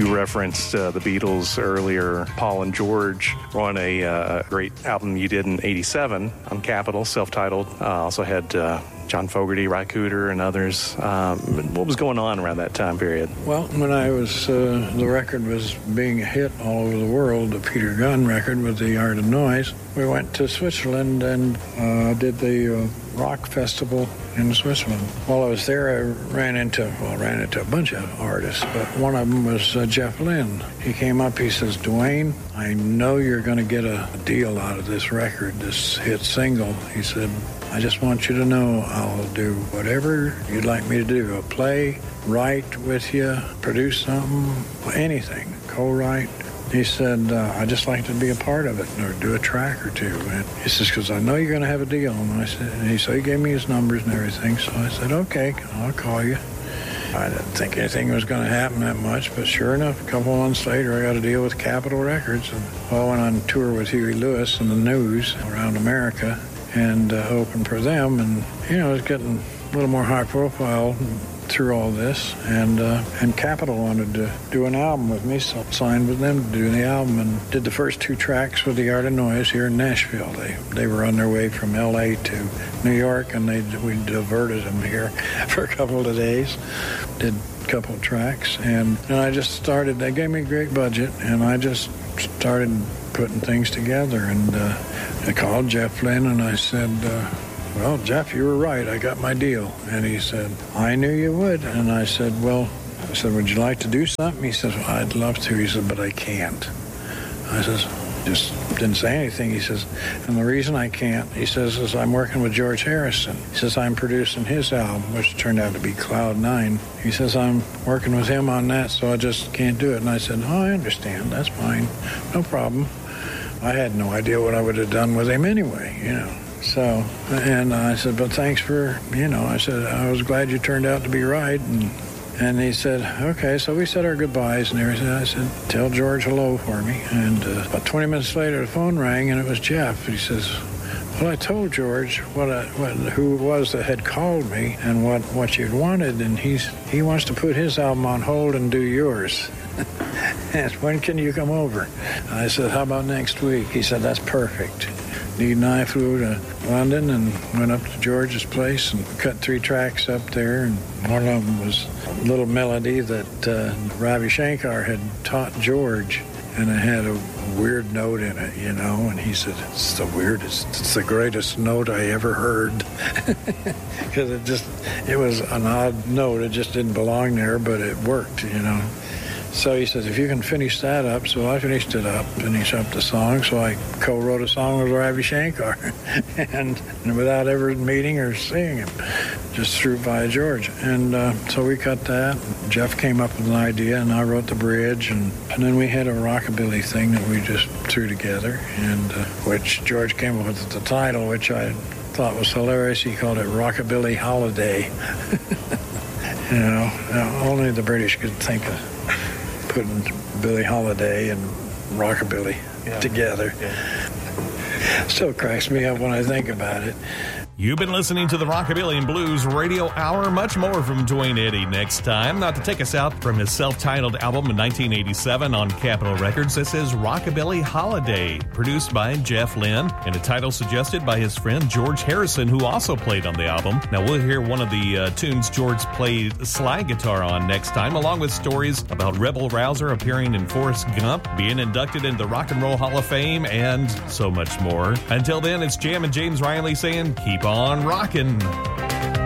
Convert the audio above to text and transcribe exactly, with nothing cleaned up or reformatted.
You referenced uh, the Beatles earlier. Paul and George were on a uh, great album you did in eighty-seven on Capitol, self-titled. Uh, also had uh, John Fogerty, Ry Cooder, and others. Um, what was going on around that time period? Well, when I was, uh, the record was being a hit all over the world, the Peter Gunn record with The Art of Noise, we went to Switzerland and uh, did the uh, rock festival in Switzerland. While I was there, I ran into, well, I ran into a bunch of artists, but one of them was uh, Jeff Lynne. He came up, he says, Duane, I know you're going to get a deal out of this record, this hit single. He said, I just want you to know I'll do whatever you'd like me to do. I'll play, write with you, produce something, anything, co-write. He said, uh, I'd just like to be a part of it or do a track or two. And he says, because I know you're going to have a deal. And I said, and he, so he gave me his numbers and everything. So I said, okay, I'll call you. I didn't think anything was going to happen that much, but sure enough, a couple of months later, I got a deal with Capitol Records. And I went on tour with Huey Lewis and the News around America and uh, opened for them. And, you know, it was getting a little more high profile through all this, and uh, and Capitol wanted to do an album with me, so I signed with them to do the album and did the first two tracks with The Art of Noise here in Nashville. They they were on their way from L A to New York, and they we diverted them here for a couple of days, did a couple of tracks, and, and I just started, they gave me a great budget, and I just started putting things together, and uh, I called Jeff Lynne, and I said, uh, well, Jeff, you were right. I got my deal. And he said, I knew you would. And I said, well, I said, would you like to do something? He says, well, I'd love to. He said, but I can't. I says, just didn't say anything. He says, and the reason I can't, he says, is I'm working with George Harrison. He says, I'm producing his album, which turned out to be Cloud Nine. He says, I'm working with him on that, so I just can't do it. And I said, oh, I understand. That's fine. No problem. I had no idea what I would have done with him anyway, you know. So, and I said, but thanks for, you know, I said, I was glad you turned out to be right. And and he said, okay, so we said our goodbyes and everything. I said, tell George hello for me. And uh, about twenty minutes later, the phone rang, and it was Jeff. He says, well, I told George what, I, what who it was that had called me and what, what you'd wanted, and he's he wants to put his album on hold and do yours. And when can you come over? I said, how about next week? He said, that's perfect. Dee and I flew to London and went up to George's place and cut three tracks up there. And one of them was a little melody that uh, Ravi Shankar had taught George. And it had a weird note in it, you know. And he said, it's the weirdest, it's the greatest note I ever heard. Because it just, it was an odd note. It just didn't belong there, but it worked, you know. So he says, if you can finish that up. So I finished it up, finished up the song. So I co-wrote a song with Ravi Shankar. and, and without ever meeting or seeing him, just through via George. And uh, so we cut that. Jeff came up with an idea, and I wrote the bridge. And, and then we had a rockabilly thing that we just threw together, and uh, which George came up with the title, which I thought was hilarious. He called it Rockabilly Holiday. You know, only the British could think of putting Billie Holiday and rockabilly yeah. together. Yeah. Still cracks me up when I think about it. You've been listening to the Rockabilly and Blues Radio Hour. Much more from Duane Eddy next time. Now, to take us out from his self-titled album in nineteen eighty-seven on Capitol Records, this is Rockabilly Holiday, produced by Jeff Lynne, and a title suggested by his friend George Harrison, who also played on the album. Now, we'll hear one of the uh, tunes George played slide guitar on next time, along with stories about Rebel Rouser appearing in Forrest Gump, being inducted into the Rock and Roll Hall of Fame, and so much more. Until then, it's Jam and James Riley saying, keep on rockin'.